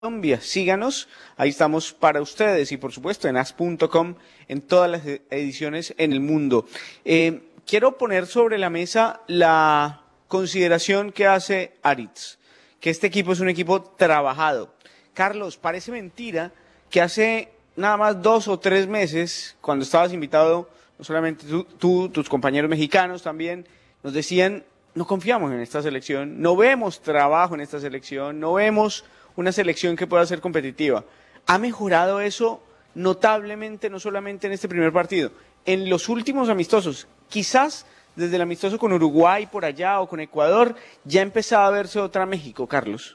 Colombia. Síganos, ahí estamos para ustedes y por supuesto en as.com en todas las ediciones en el mundo. Quiero poner sobre la mesa la consideración que hace Aritz, que este equipo es un equipo trabajado. Carlos, parece mentira que hace nada más 2 o 3 meses, cuando estabas invitado, no solamente tú, tus compañeros mexicanos también, nos decían, no confiamos en esta selección, no vemos trabajo en esta selección, no vemos una selección que pueda ser competitiva. ¿Ha mejorado eso notablemente, no solamente en este primer partido, en los últimos amistosos? Quizás desde el amistoso con Uruguay por allá o con Ecuador, ya empezaba a verse otra México, Carlos.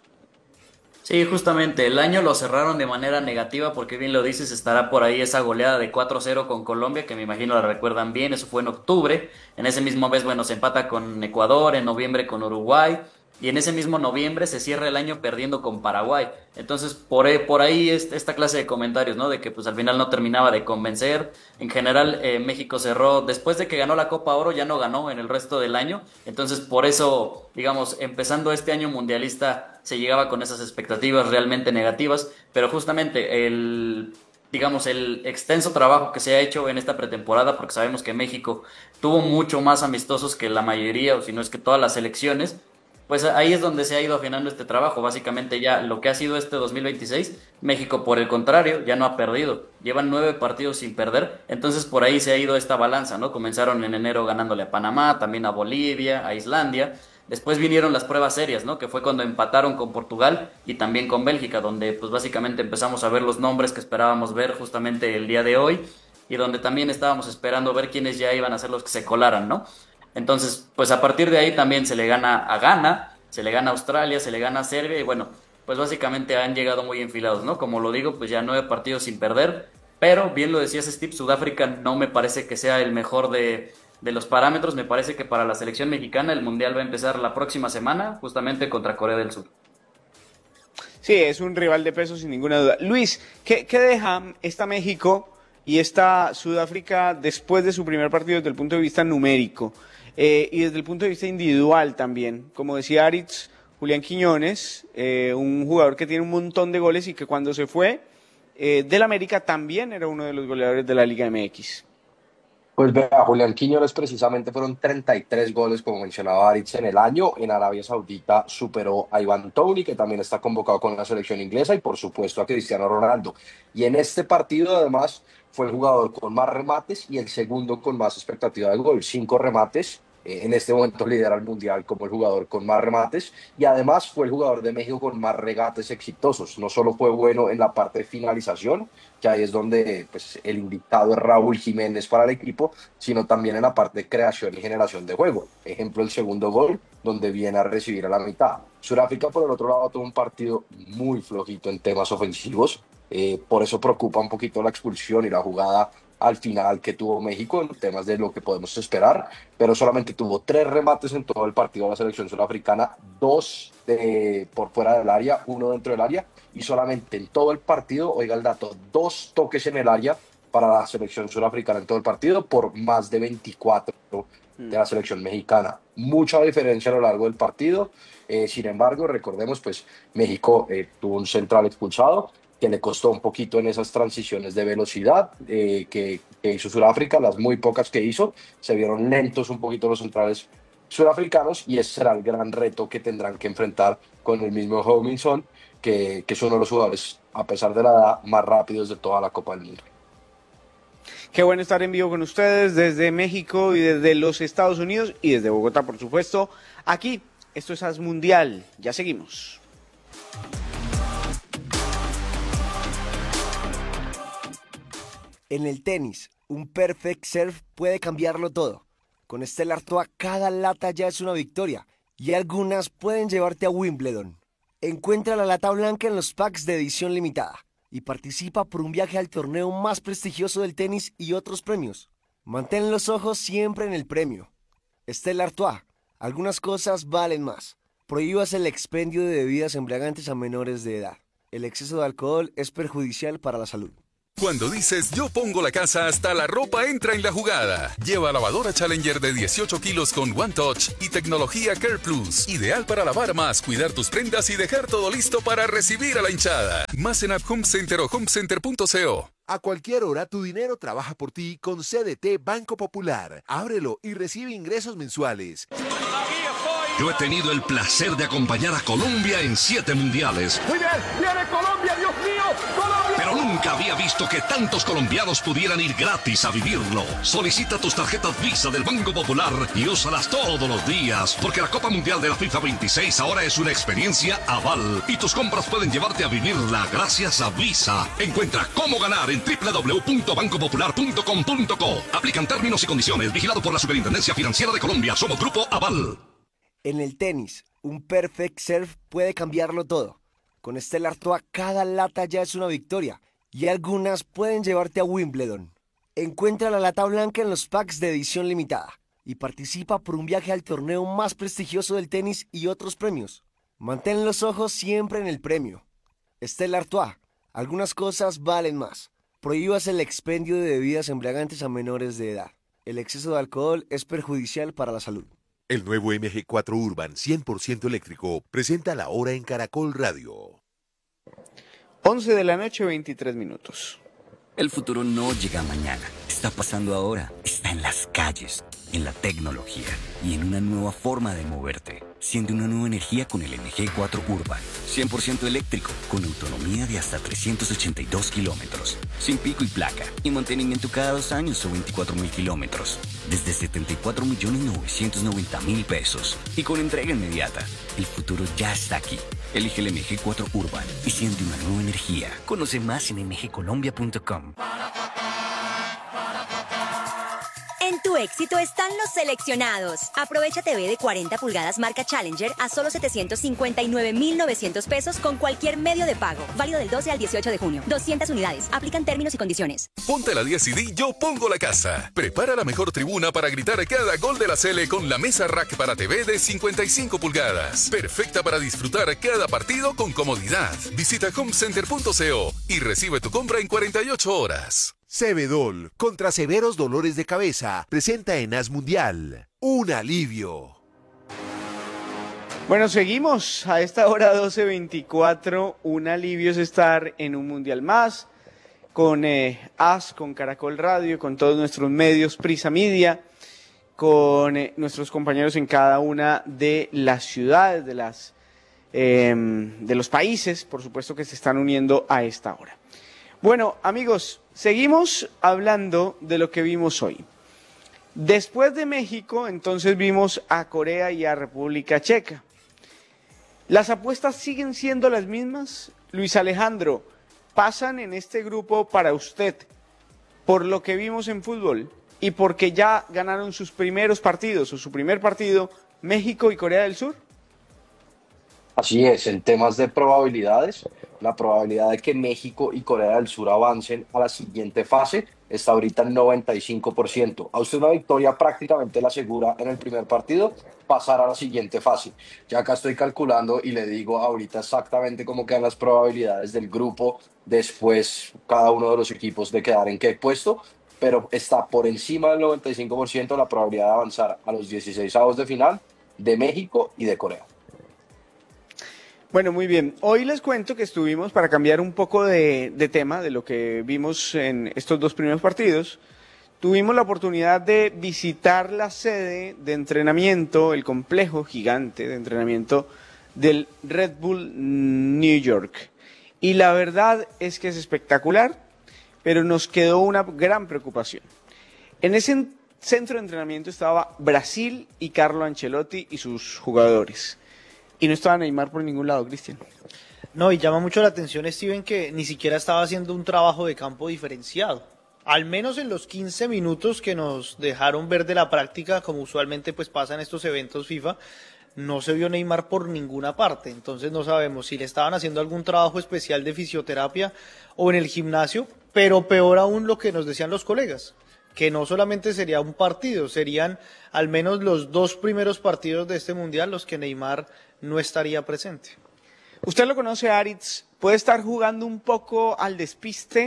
Sí, justamente, el año lo cerraron de manera negativa porque bien lo dices, estará por ahí esa goleada de 4-0 con Colombia, que me imagino la recuerdan bien, eso fue en octubre, en ese mismo mes, bueno, se empata con Ecuador, en noviembre con Uruguay, y en ese mismo noviembre se cierra el año perdiendo con Paraguay. Entonces, por ahí esta clase de comentarios, ¿no? De que pues al final no terminaba de convencer. En general, México cerró, después de que ganó la Copa Oro, ya no ganó en el resto del año. Entonces, por eso, digamos, empezando este año mundialista, se llegaba con esas expectativas realmente negativas. Pero justamente digamos, el extenso trabajo que se ha hecho en esta pretemporada, porque sabemos que México tuvo mucho más amistosos que la mayoría, o si no es que todas las selecciones, pues ahí es donde se ha ido afinando este trabajo. Básicamente ya lo que ha sido este 2026, México por el contrario ya no ha perdido. Llevan 9 partidos sin perder. Entonces por ahí se ha ido esta balanza, ¿no? Comenzaron en enero ganándole a Panamá, también a Bolivia, a Islandia. Después vinieron las pruebas serias, ¿no? Que fue cuando empataron con Portugal y también con Bélgica, donde pues básicamente empezamos a ver los nombres que esperábamos ver justamente el día de hoy y donde también estábamos esperando ver quiénes ya iban a ser los que se colaran, ¿no? Entonces, pues a partir de ahí también se le gana a Ghana, se le gana a Australia, se le gana a Serbia y bueno, pues básicamente han llegado muy enfilados, ¿no? Como lo digo, pues ya 9 partidos sin perder, pero bien lo decías Steve, Sudáfrica no me parece que sea el mejor de los parámetros, me parece que para la selección mexicana el Mundial va a empezar la próxima semana, justamente contra Corea del Sur. Sí, es un rival de peso sin ninguna duda. Luis, ¿qué deja esta México y esta Sudáfrica después de su primer partido desde el punto de vista numérico y desde el punto de vista individual también? Como decía Aritz, Julián Quiñones, un jugador que tiene un montón de goles y que cuando se fue del América también era uno de los goleadores de la Liga MX. Pues vea, Julián Quiñones precisamente fueron 33 goles, como mencionaba Aritz, en el año. En Arabia Saudita superó a Ivan Toney, que también está convocado con la selección inglesa, y por supuesto a Cristiano Ronaldo. Y en este partido, además, fue el jugador con más remates y el segundo con más expectativa de gol. 5 remates. En este momento lidera el Mundial como el jugador con más remates y además fue el jugador de México con más regates exitosos. No solo fue bueno en la parte de finalización, que ahí es donde pues, el indicado es Raúl Jiménez para el equipo, sino también en la parte de creación y generación de juego. Ejemplo, el segundo gol, donde viene a recibir a la mitad. Sudáfrica, por el otro lado, tuvo un partido muy flojito en temas ofensivos. Por eso preocupa un poquito la expulsión y la jugada al final que tuvo México en temas de lo que podemos esperar, pero solamente tuvo 3 remates en todo el partido de la selección sudafricana, por fuera del área, uno dentro del área, y solamente en todo el partido, oiga el dato, 2 toques en el área para la selección sudafricana en todo el partido por más de 24 de la selección mexicana. Mucha diferencia a lo largo del partido. Sin embargo, recordemos, pues México tuvo un central expulsado que le costó un poquito en esas transiciones de velocidad que hizo Sudáfrica, las muy pocas que hizo, se vieron lentos un poquito los centrales sudafricanos y ese será el gran reto que tendrán que enfrentar con el mismo Houminson, que es uno de los jugadores, a pesar de la edad, más rápidos de toda la Copa del Mundo. Qué bueno estar en vivo con ustedes desde México y desde los Estados Unidos y desde Bogotá, por supuesto. Aquí, esto es As Mundial. Ya seguimos. En el tenis, un perfect serve puede cambiarlo todo. Con Stella Artois cada lata ya es una victoria y algunas pueden llevarte a Wimbledon. Encuentra la lata blanca en los packs de edición limitada y participa por un viaje al torneo más prestigioso del tenis y otros premios. Mantén los ojos siempre en el premio. Stella Artois, algunas cosas valen más. Prohíbas el expendio de bebidas embriagantes a menores de edad. El exceso de alcohol es perjudicial para la salud. Cuando dices yo pongo la casa, hasta la ropa entra en la jugada. Lleva lavadora Challenger de 18 kilos con One Touch y tecnología Care Plus. Ideal para lavar más, cuidar tus prendas y dejar todo listo para recibir a la hinchada. Más en App Home Center o homecenter.co. A cualquier hora tu dinero trabaja por ti con CDT Banco Popular. Ábrelo y recibe ingresos mensuales. Yo he tenido el placer de acompañar a Colombia en 7 mundiales. Muy bien, viene Colombia, Dios mío, Colombia. Pero nunca había visto que tantos colombianos pudieran ir gratis a vivirlo. Solicita tus tarjetas Visa del Banco Popular y úsalas todos los días, porque la Copa Mundial de la FIFA 26 ahora es una experiencia aval y tus compras pueden llevarte a vivirla gracias a Visa. Encuentra cómo ganar en www.bancopopular.com.co. Aplican términos y condiciones. Vigilado por la Superintendencia Financiera de Colombia. Somos Grupo Aval. En el tenis, un perfect serve puede cambiarlo todo. Con Stella Artois cada lata ya es una victoria y algunas pueden llevarte a Wimbledon. Encuentra la lata blanca en los packs de edición limitada y participa por un viaje al torneo más prestigioso del tenis y otros premios. Mantén los ojos siempre en el premio. Stella Artois, algunas cosas valen más. Prohíbas el expendio de bebidas embriagantes a menores de edad. El exceso de alcohol es perjudicial para la salud. El nuevo MG4 Urban 100% eléctrico presenta la hora en Caracol Radio. 11 de la noche, 23 minutos. El futuro no llega mañana, está pasando ahora, está en las calles, en la tecnología y en una nueva forma de moverte. Siente una nueva energía con el MG4 Urban, 100% eléctrico, con autonomía de hasta 382 kilómetros, sin pico y placa, y mantenimiento cada 2 años o 24.000 kilómetros, desde 74.990.000 pesos, y con entrega inmediata. El futuro ya está aquí. Elige el MG4 Urban y siente una nueva energía. Conoce más en mgcolombia.com. En tu éxito están los seleccionados. Aprovecha TV de 40 pulgadas marca Challenger a solo 759.900 pesos con cualquier medio de pago. Válido del 12 al 18 de junio. 200 unidades. Aplican términos y condiciones. Ponte la 10 y di yo pongo la casa. Prepara la mejor tribuna para gritar cada gol de la Sele con la mesa rack para TV de 55 pulgadas. Perfecta para disfrutar cada partido con comodidad. Visita homecenter.co y recibe tu compra en 48 horas. Cebedol, contra severos dolores de cabeza, presenta en As Mundial un alivio. Bueno, seguimos a esta hora 12:24. Un alivio es estar en un mundial más, con As, con Caracol Radio, con todos nuestros medios, Prisa Media, con nuestros compañeros en cada una de las ciudades, de los países, por supuesto, que se están uniendo a esta hora. Bueno, amigos, seguimos hablando de lo que vimos hoy. Después de México, entonces vimos a Corea y a República Checa. ¿Las apuestas siguen siendo las mismas? Luis Alejandro, ¿pasan en este grupo para usted por lo que vimos en fútbol y porque ya ganaron sus primeros partidos o su primer partido México y Corea del Sur? Así es, en temas de probabilidades, la probabilidad de que México y Corea del Sur avancen a la siguiente fase está ahorita en 95%. A usted una victoria prácticamente la asegura en el primer partido pasar a la siguiente fase. Ya acá estoy calculando y le digo ahorita exactamente cómo quedan las probabilidades del grupo, después cada uno de los equipos de quedar en qué puesto, pero está por encima del 95% la probabilidad de avanzar a los 16avos de final de México y de Corea. Bueno, muy bien. Hoy les cuento que estuvimos, para cambiar un poco de tema de lo que vimos en estos dos primeros partidos, tuvimos la oportunidad de visitar la sede de entrenamiento, el complejo gigante de entrenamiento del Red Bull New York. Y la verdad es que es espectacular, pero nos quedó una gran preocupación. En ese centro de entrenamiento estaba Brasil y Carlo Ancelotti y sus jugadores. Y no estaba Neymar por ningún lado, Cristian. No, y llama mucho la atención, Steven, que ni siquiera estaba haciendo un trabajo de campo diferenciado. Al menos en los 15 minutos que nos dejaron ver de la práctica, como usualmente pues pasa en estos eventos FIFA, no se vio Neymar por ninguna parte. Entonces no sabemos si le estaban haciendo algún trabajo especial de fisioterapia o en el gimnasio, pero peor aún lo que nos decían los colegas, que no solamente sería un partido, serían al menos los 2 primeros partidos de este Mundial los que Neymar no estaría presente. Usted lo conoce, Aritz, puede estar jugando un poco al despiste,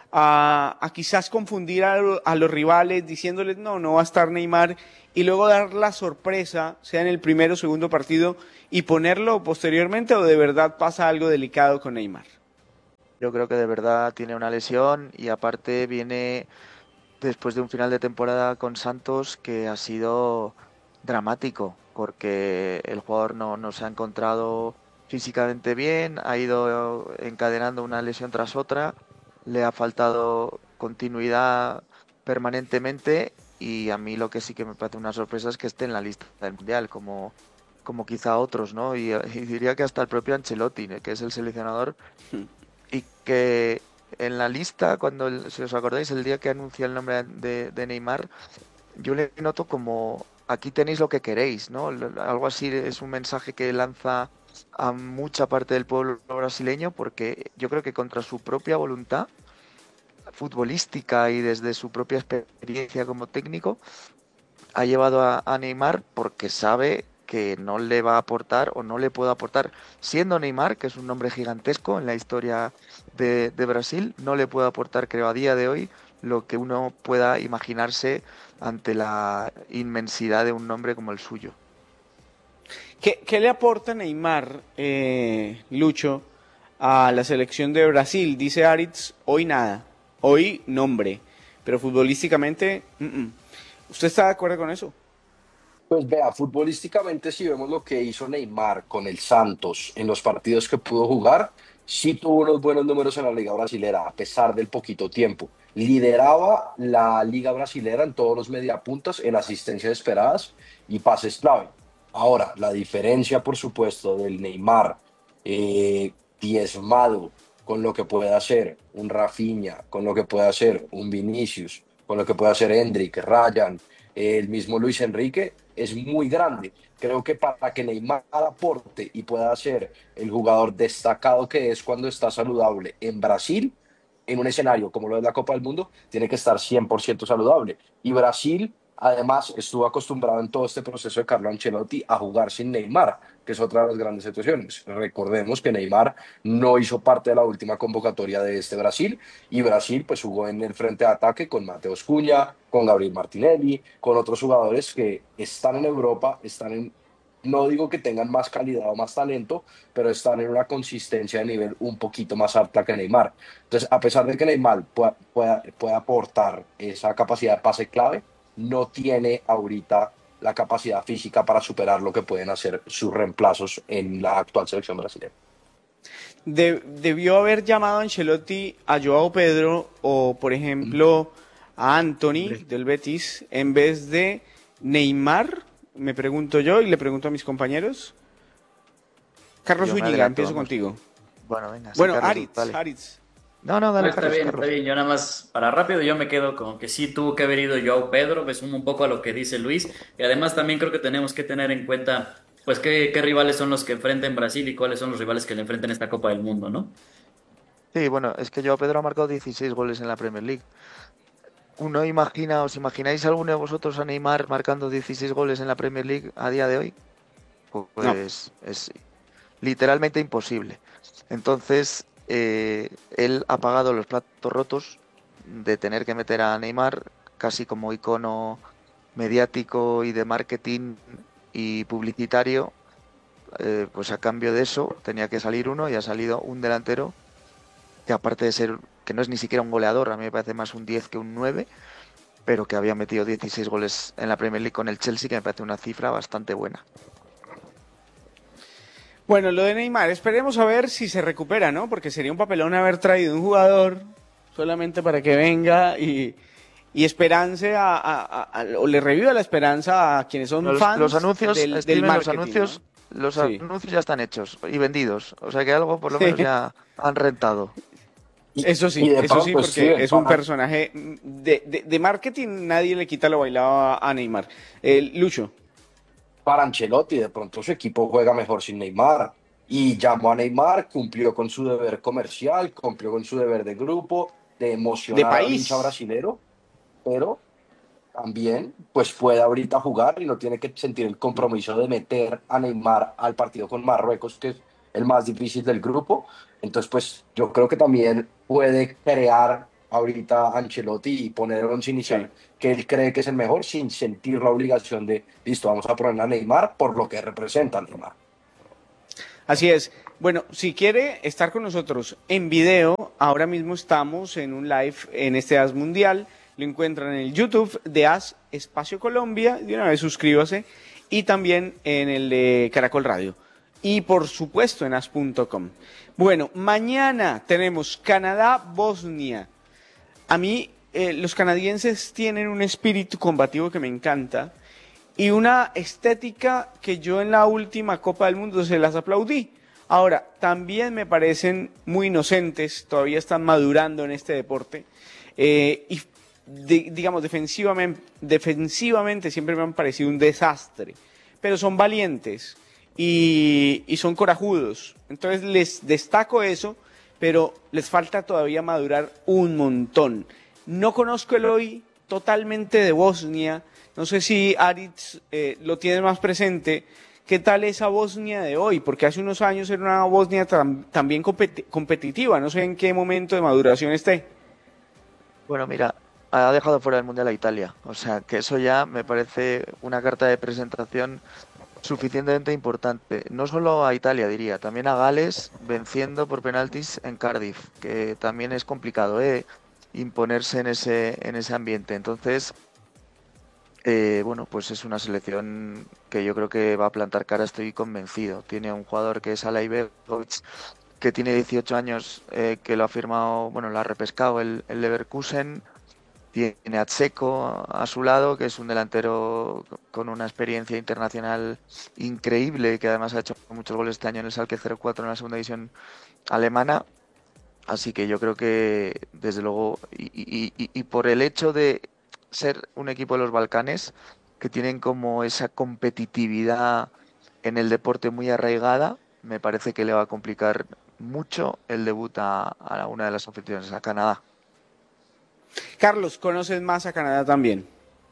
a quizás confundir a los rivales diciéndoles no va a estar Neymar y luego dar la sorpresa, sea en el primero o segundo partido, y ponerlo posteriormente, o de verdad pasa algo delicado con Neymar? Yo creo que de verdad tiene una lesión y aparte viene después de un final de temporada con Santos que ha sido dramático porque el jugador no se ha encontrado físicamente bien, ha ido encadenando una lesión tras otra, le ha faltado continuidad permanentemente y a mí lo que sí que me parece una sorpresa es que esté en la lista del Mundial, como quizá otros, ¿no? Y diría que hasta el propio Ancelotti, que es el seleccionador, y que en la lista, si os acordáis, el día que anuncia el nombre de Neymar, yo le noto como, aquí tenéis lo que queréis, ¿no? Algo así es un mensaje que lanza a mucha parte del pueblo brasileño, porque yo creo que contra su propia voluntad futbolística y desde su propia experiencia como técnico, ha llevado a Neymar porque sabe que no le va a aportar o no le puede aportar, siendo Neymar, que es un nombre gigantesco en la historia de Brasil, no le puede aportar, creo, a día de hoy lo que uno pueda imaginarse ante la inmensidad de un nombre como el suyo. ¿Qué le aporta Neymar, Lucho, a la selección de Brasil? Dice Aritz, hoy nada, hoy nombre, pero futbolísticamente, ¿usted está de acuerdo con eso? Pues vea, futbolísticamente si vemos lo que hizo Neymar con el Santos en los partidos que pudo jugar, sí tuvo unos buenos números en la Liga Brasilera, a pesar del poquito tiempo. Lideraba la Liga Brasilera en todos los mediapuntas, en asistencias esperadas y pases clave. Ahora, la diferencia, por supuesto, del Neymar diezmado con lo que puede hacer un Rafinha, con lo que puede hacer un Vinicius, con lo que puede hacer Endrick, Ryan, el mismo Luis Enrique, es muy grande. Creo que para que Neymar aporte y pueda ser el jugador destacado que es cuando está saludable en Brasil, en un escenario como lo es la Copa del Mundo, tiene que estar 100% saludable. Y Brasil, además, estuvo acostumbrado en todo este proceso de Carlo Ancelotti a jugar sin Neymar, que es otra de las grandes situaciones. Recordemos que Neymar no hizo parte de la última convocatoria de este Brasil, y Brasil pues jugó en el frente de ataque con Mateus Cunha, con Gabriel Martinelli, con otros jugadores que están en Europa, no digo que tengan más calidad o más talento, pero están en una consistencia de nivel un poquito más alta que Neymar. Entonces, a pesar de que Neymar pueda aportar esa capacidad de pase clave, no tiene ahorita la capacidad física para superar lo que pueden hacer sus reemplazos en la actual selección brasileña. Debió haber llamado a Ancelotti a Joao Pedro o, por ejemplo, a Anthony del Betis en vez de Neymar, me pregunto yo y le pregunto a mis compañeros. Carlos Zúñiga, empiezo contigo. Bueno, venga. Bueno, Aritz. No, dale, está bien, está bien. Yo nada más, para rápido, yo me quedo con que sí tuvo que haber ido Joao Pedro, me sumo un poco a lo que dice Luis, y además también creo que tenemos que tener en cuenta, pues, qué rivales son los que enfrentan Brasil y cuáles son los rivales que le enfrentan esta Copa del Mundo, ¿no? Sí, bueno, es que Joao Pedro ha marcado 16 goles en la Premier League. ¿Os imagináis alguno de vosotros a Neymar marcando 16 goles en la Premier League a día de hoy? Pues no. Es literalmente imposible. Entonces, él ha pagado los platos rotos de tener que meter a Neymar casi como icono mediático y de marketing y publicitario, pues a cambio de eso tenía que salir uno y ha salido un delantero que, aparte de ser, que no es ni siquiera un goleador, a mí me parece más un 10 que un 9, pero que había metido 16 goles en la Premier League con el Chelsea, que me parece una cifra bastante buena. Bueno, lo de Neymar, esperemos a ver si se recupera, ¿no? Porque sería un papelón haber traído un jugador solamente para que venga y esperance o le reviva la esperanza a quienes son fans los anuncios, del Steven, marketing, los anuncios ya están hechos y vendidos, o sea que algo por lo menos ya han rentado. Eso sí, porque es un personaje de marketing, nadie le quita lo bailado a Neymar. Lucho. Para Ancelotti, de pronto su equipo juega mejor sin Neymar y llamó a Neymar, cumplió con su deber comercial, cumplió con su deber de grupo, de emocionar al hincha brasilero, pero también pues puede ahorita jugar y no tiene que sentir el compromiso de meter a Neymar al partido con Marruecos, que es el más difícil del grupo. Entonces pues yo creo que también puede crear ahorita Ancelotti y poner el once inicial que él cree que es el mejor sin sentir la obligación de, listo, vamos a poner a Neymar por lo que representa Neymar. Así es. Bueno, si quiere estar con nosotros en video, ahora mismo estamos en un live en este AS Mundial. Lo encuentran en el YouTube de AS Espacio Colombia. De una vez suscríbase. Y también en el de Caracol Radio. Y por supuesto en as.com. Bueno, mañana tenemos Canadá-Bosnia. A mí los canadienses tienen un espíritu combativo que me encanta. Y una estética que yo en la última Copa del Mundo se las aplaudí. Ahora, también me parecen muy inocentes, todavía están madurando en este deporte. Y digamos, defensivamente siempre me han parecido un desastre. Pero son valientes y son corajudos. Entonces les destaco eso, pero les falta todavía madurar un montón. No conozco el hoy totalmente de Bosnia. No sé si Aritz lo tiene más presente. ¿Qué tal esa Bosnia de hoy? Porque hace unos años era una Bosnia también competitiva. No sé en qué momento de maduración esté. Bueno, mira, ha dejado fuera del Mundial a Italia. O sea, que eso ya me parece una carta de presentación suficientemente importante. No solo a Italia, diría, también a Gales, venciendo por penaltis en Cardiff, que también es complicado imponerse en ese ambiente. Entonces, bueno, pues es una selección que yo creo que va a plantar cara, estoy convencido. Tiene un jugador que es Alay Begovic, que tiene 18 años, que lo ha firmado, bueno, lo ha repescado el Leverkusen. Tiene a Dzeko a su lado, que es un delantero con una experiencia internacional increíble, que además ha hecho muchos goles este año en el Schalke 04 en la segunda división alemana. Así que yo creo que, desde luego, y por el hecho de ser un equipo de los Balcanes, que tienen como esa competitividad en el deporte muy arraigada, me parece que le va a complicar mucho el debut a una de las anfitriones, a Canadá. Carlos, ¿conoces más a Canadá también?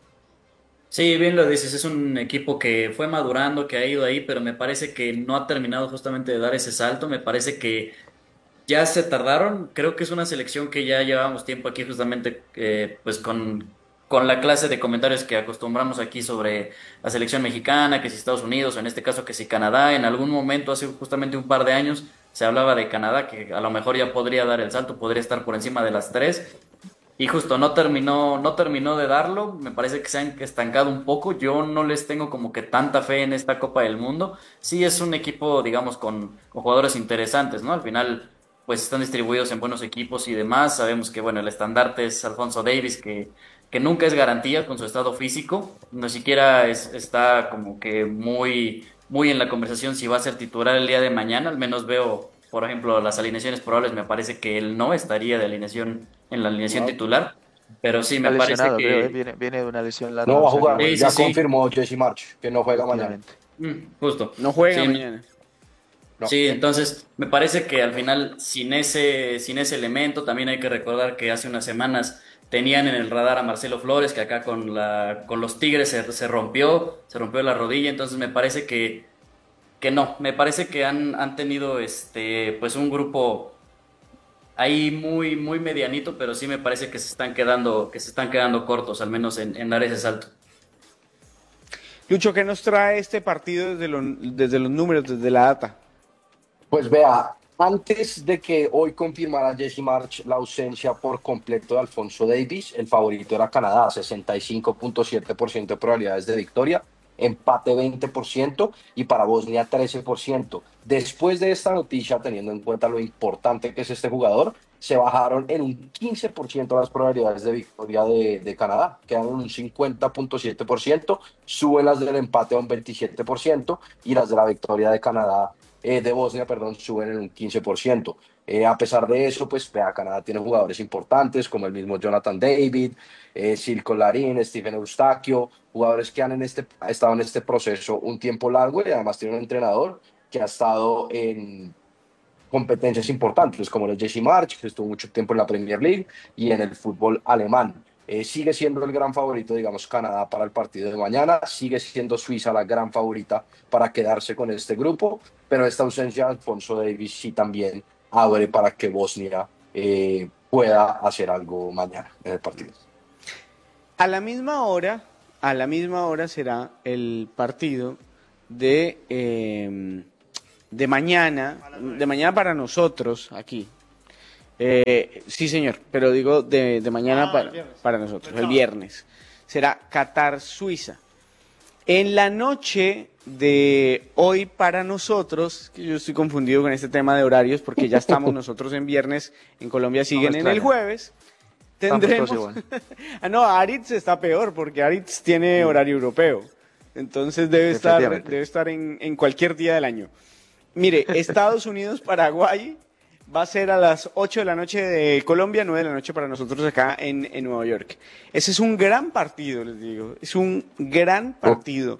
Sí, bien lo dices, es un equipo que fue madurando, que ha ido ahí, pero me parece que no ha terminado justamente de dar ese salto. Me parece que ya se tardaron. Creo que es una selección que ya llevamos tiempo aquí justamente pues con la clase de comentarios que acostumbramos aquí sobre la selección mexicana, que si Estados Unidos, o en este caso que si Canadá. En algún momento, hace justamente un par de años, se hablaba de Canadá, que a lo mejor ya podría dar el salto, podría estar por encima de las tres. Y justo no terminó de darlo. Me parece que se han estancado un poco. Yo no les tengo como que tanta fe en esta Copa del Mundo. Sí es un equipo, digamos, con jugadores interesantes, ¿no? Al final, pues están distribuidos en buenos equipos y demás. Sabemos que, bueno, el estandarte es Alphonso Davies, que nunca es garantía con su estado físico. No siquiera está como que muy, muy en la conversación si va a ser titular el día de mañana. Al menos veo, por ejemplo, las alineaciones probables. Me parece que él no estaría en la alineación titular. Pero sí, me parece lesionado, que... creo, viene de una lesión larga. No va a jugar, Sí, ya sí, sí. confirmó Jesse March que no juega mañana. Justo. No juega Sí, mañana. No. Sí, entonces me parece que al final sin ese elemento, también hay que recordar que hace unas semanas tenían en el radar a Marcelo Flores, que acá con los Tigres se rompió la rodilla. Entonces me parece que no, me parece que han tenido pues un grupo ahí muy, muy medianito, pero sí me parece que se están quedando cortos, al menos en dar ese salto. Lucho, ¿qué nos trae este partido desde los números, desde la data? Pues vea, antes de que hoy confirmara Jesse March la ausencia por completo de Alphonso Davies, el favorito era Canadá, 65.7% de probabilidades de victoria, empate 20% y para Bosnia 13%. Después de esta noticia, teniendo en cuenta lo importante que es este jugador, se bajaron en un 15% las probabilidades de victoria de Canadá, quedan en un 50.7%, suben las del empate a un 27% y las de la victoria de Canadá, de Bosnia, perdón, suben en un 15%. A pesar de eso, pues vea, Canadá tiene jugadores importantes como el mismo Jonathan David, Silko Larin, Stephen Eustaquio, jugadores que han estado en este proceso un tiempo largo y además tiene un entrenador que ha estado en competencias importantes como el Jesse March, que estuvo mucho tiempo en la Premier League y en el fútbol alemán. Sigue siendo el gran favorito, digamos, Canadá para el partido de mañana, sigue siendo Suiza la gran favorita para quedarse con este grupo, pero esta ausencia de Alphonso Davies sí también abre para que Bosnia pueda hacer algo mañana en el partido. A la misma hora será el partido de mañana para nosotros aquí. Sí, señor, pero digo de mañana para nosotros, el viernes. Será Qatar-Suiza. En la noche de hoy para nosotros, que yo estoy confundido con este tema de horarios porque ya estamos nosotros en viernes, en Colombia siguen en el jueves, tendremos... no, Aritz está peor porque Aritz tiene horario europeo, entonces debe estar en cualquier día del año. Mire, Estados Unidos-Paraguay va a ser a las 8 de la noche de Colombia, 9 de la noche para nosotros acá en Nueva York. Ese es un gran partido, les digo, es un gran partido.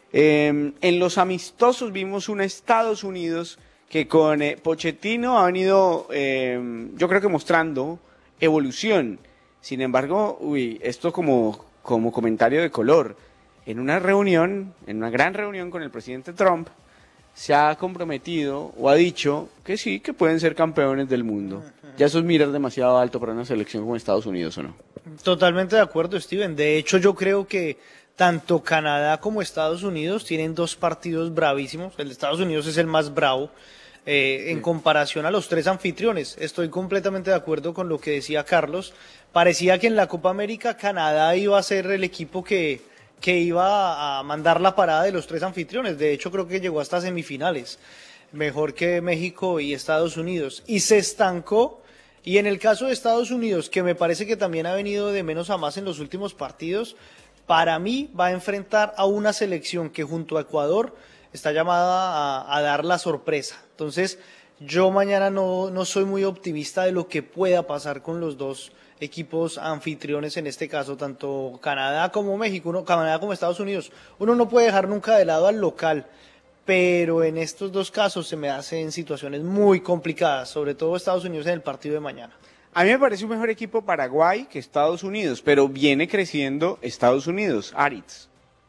En los amistosos vimos un Estados Unidos que con Pochettino ha venido, yo creo que mostrando evolución. Sin embargo, esto como comentario de color, en una gran reunión con el presidente Trump, se ha comprometido o ha dicho que sí, que pueden ser campeones del mundo. ¿Ya eso es mirar demasiado alto para una selección como Estados Unidos o no? Totalmente de acuerdo, Steven. De hecho, yo creo que tanto Canadá como Estados Unidos tienen dos partidos bravísimos. El de Estados Unidos es el más bravo en comparación a los tres anfitriones. Estoy completamente de acuerdo con lo que decía Carlos. Parecía que en la Copa América Canadá iba a ser el equipo que iba a mandar la parada de los tres anfitriones. De hecho, creo que llegó hasta semifinales, mejor que México y Estados Unidos, y se estancó. Y en el caso de Estados Unidos, que me parece que también ha venido de menos a más en los últimos partidos, para mí va a enfrentar a una selección que junto a Ecuador está llamada a dar la sorpresa. Entonces, yo mañana no soy muy optimista de lo que pueda pasar con los dos equipos anfitriones, en este caso, tanto Canadá como México, Canadá como Estados Unidos. Uno no puede dejar nunca de lado al local, pero en estos dos casos se me hacen situaciones muy complicadas, sobre todo Estados Unidos en el partido de mañana. A mí me parece un mejor equipo Paraguay que Estados Unidos, pero viene creciendo Estados Unidos. Aritz.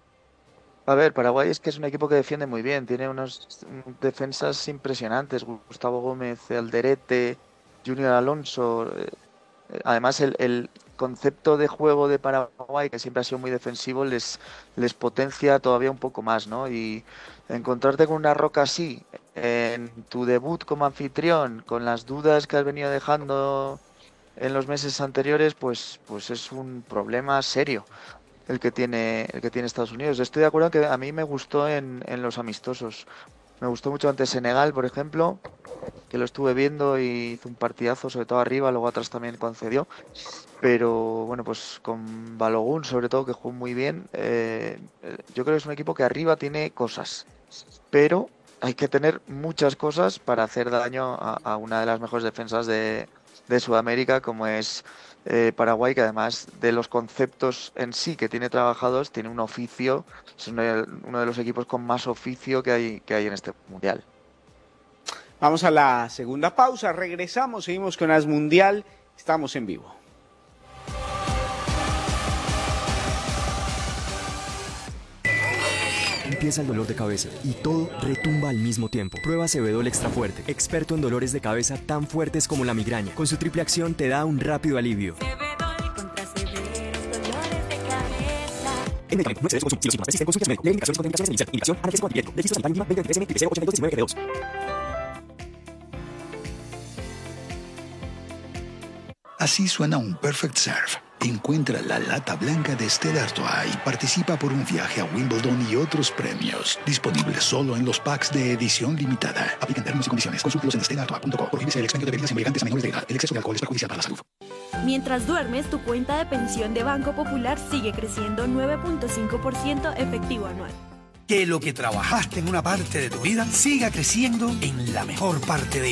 A ver, Paraguay es que es un equipo que defiende muy bien, tiene unas defensas impresionantes, Gustavo Gómez, Alderete, Junior Alonso. Además, el concepto de juego de Paraguay, que siempre ha sido muy defensivo, les potencia todavía un poco más, ¿no? Y encontrarte con una Roca así, en tu debut como anfitrión, con las dudas que has venido dejando en los meses anteriores, pues es un problema serio el que tiene Estados Unidos. Estoy de acuerdo que a mí me gustó en los amistosos. Me gustó mucho ante Senegal, por ejemplo, que lo estuve viendo y hizo un partidazo, sobre todo arriba, luego atrás también concedió. Pero bueno, pues con Balogun, sobre todo, que jugó muy bien, yo creo que es un equipo que arriba tiene cosas, pero hay que tener muchas cosas para hacer daño a una de las mejores defensas de Sudamérica, como es Paraguay, que además de los conceptos en sí que tiene trabajados, tiene un oficio, es uno de los equipos con más oficio que hay en este mundial. Vamos a la segunda pausa, regresamos, seguimos con As Mundial, estamos en vivo. Empieza el dolor de cabeza y todo retumba al mismo tiempo. Prueba Sebedol Extra Fuerte, experto en dolores de cabeza tan fuertes como la migraña. Con su triple acción te da un rápido alivio. Sebedol contra severos dolores de cabeza. El medicamento no excede su consumo. Si los síntomas persisten, consulte a su médico. Lee indicaciones, contraindicaciones e indicación. Analgésico antipirético. Registro sanitario mínima 20 DSM y 8219 GB2. Así suena un Perfect Serve. Encuentra la lata blanca de Stella Artois y participa por un viaje a Wimbledon y otros premios. Disponible solo en los packs de edición limitada. Aplican términos y condiciones. Consúltalos en stellaartois.com. Prohíbese el expendio de bebidas embriagantes a menores de edad. El exceso de alcohol es perjudicial para la salud. Mientras duermes, tu cuenta de pensión de Banco Popular sigue creciendo 9.5% efectivo anual. Que lo que trabajaste en una parte de tu vida siga creciendo en la mejor parte de ella.